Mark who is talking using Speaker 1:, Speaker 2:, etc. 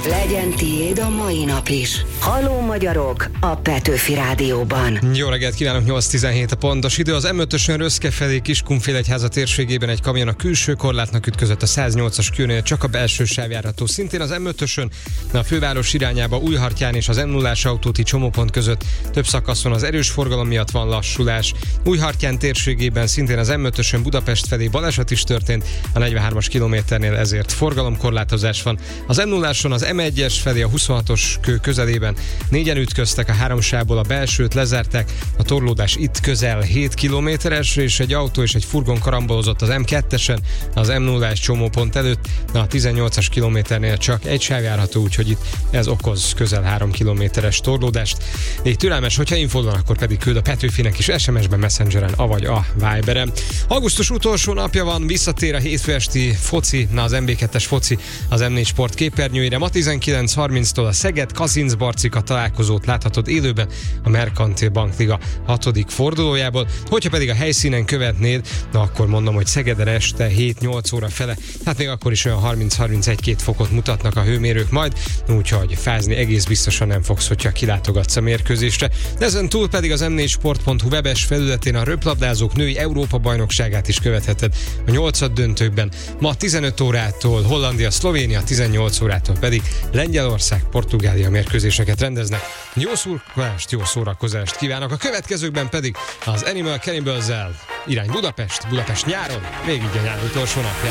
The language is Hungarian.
Speaker 1: Legyen tiéd a mai nap is. Halló magyarok a Petőfi Rádióban.
Speaker 2: Jó reggelt kívánok, 8:17 a pontos idő. Az M5-ösön Röszke felé Kiskunfélegyháza térségében egy kamion a külső korlátnak ütközött a 108-as kőnél, csak a belső sáv járható. Szintén az M5-ösön a főváros irányába Újhartyán és az M0-ás autóti csomópont között több szakaszon az erős forgalom miatt van lassulás. Újhartyán térségében szintén az M5-ösön Budapest felé baleset is történt, a 43-as kilométernél ezért forgalomkorlátozás van. Az M0-áson az M1-es felé a 26-os kő közelében négyen ütköztek, a három sávból a belsőt lezárták, a torlódás itt közel 7 kilométeres, és egy autó és egy furgon karambolozott az M2-esen, az M0-ás csomópont előtt, a 18-as kilométernél csak egy sáv járható, úgyhogy itt ez okoz közel 3 kilométeres torlódást. Így türelmes, hogyha infód van, akkor pedig küld a Petőfinek is SMS-ben, Messengeren, avagy a Viberen. Augusztus utolsó napja van, visszatér a hétfő esti foci, az MB2-es foci az M4 Sport képernyőire. Ma 19:30-tól a Szeged-Kazincbarcika találkozót láthatod élőben a Merkantil Bankliga 6. fordulójából. Hogyha pedig a helyszínen követnéd, akkor mondom, hogy Szegeden este 7-8 óra fele, hát még akkor is olyan 30-31-2 fokot mutatnak a hőmérők majd, úgyhogy fázni egész biztosan nem fogsz, hogyha kilátogatsz a mérkőzésre. Ezen túl pedig az m4sport.hu webes felületén a röplabdázók női Európa-bajnokságát is követheted a 8. döntőkben. Ma 15 órától Hollandia, Szlovénia, 18 órától pedig Lengyelország, Portugália mérkőzéseket rendeznek. Jó szurkolást, jó szórakozást kívánok. A következőkben pedig az Animal Cannibals-zel irány Budapest nyáron, még így a nyár utolsó napján.